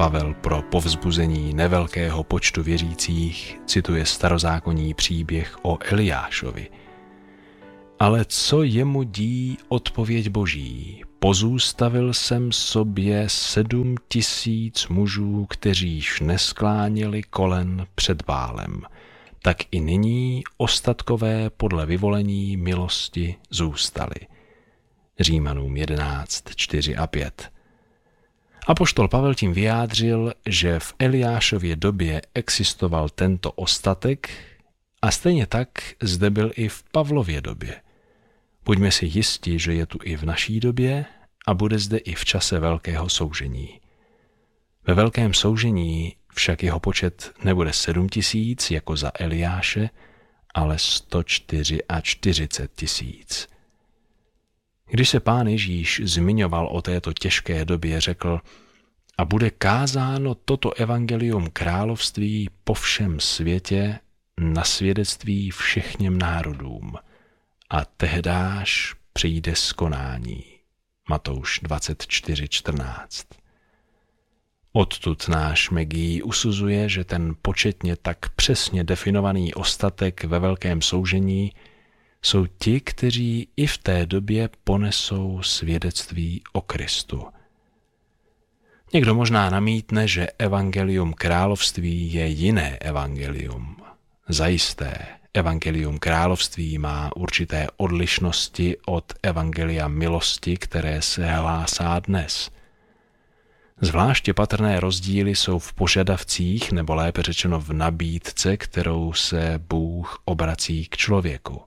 Pavel pro povzbuzení nevelkého počtu věřících cituje starozákonní příběh o Eliášovi. Ale co jemu dí odpověď Boží? Pozůstavil jsem sobě 7 000 mužů, kteříž neskláněli kolen před Bálem. Tak i nyní ostatkové podle vyvolení milosti zůstali. Římanům 11, 4 a 5. Apoštol Pavel tím vyjádřil, že v Eliášově době existoval tento ostatek a stejně tak zde byl i v Pavlově době. Buďme si jisti, že je tu i v naší době a bude zde i v čase velkého soužení. Ve velkém soužení však jeho počet nebude 7 000 jako za Eliáše, ale 144 000. Když se Pán Ježíš zmiňoval o této těžké době, řekl: a bude kázáno toto evangelium království po všem světě na svědectví všechněm národům. A tehdáž přijde skonání. Matouš 24:14. Odtud náš Megí usuzuje, že ten početně tak přesně definovaný ostatek ve velkém soužení jsou ti, kteří i v té době ponesou svědectví o Kristu. Někdo možná namítne, že evangelium království je jiné evangelium. Zajisté, evangelium království má určité odlišnosti od evangelia milosti, které se hlásá dnes. Zvláště patrné rozdíly jsou v požadavcích, nebo lépe řečeno v nabídce, kterou se Bůh obrací k člověku.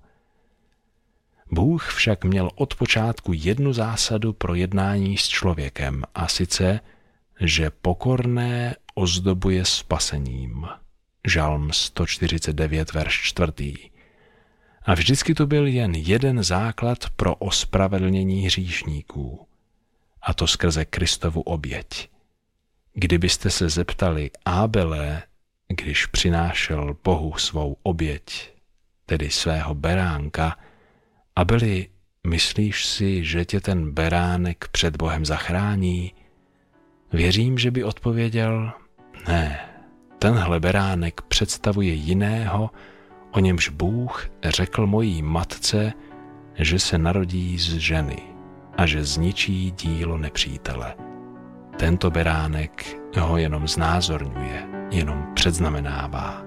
Bůh však měl od počátku jednu zásadu pro jednání s člověkem, a sice, že pokorné ozdobuje spasením. Žalm 149, verš 4. A vždycky tu byl jen jeden základ pro ospravedlnění hříšníků, a to skrze Kristovu oběť. Kdybyste se zeptali Ábele, když přinášel Bohu svou oběť, tedy svého beránka, Abeli, myslíš si, že tě ten beránek před Bohem zachrání? Věřím, že by odpověděl: ne, tenhle beránek představuje jiného, o němž Bůh řekl mojí matce, že se narodí z ženy a že zničí dílo nepřítele. Tento beránek ho jenom znázorňuje, jenom předznamenává.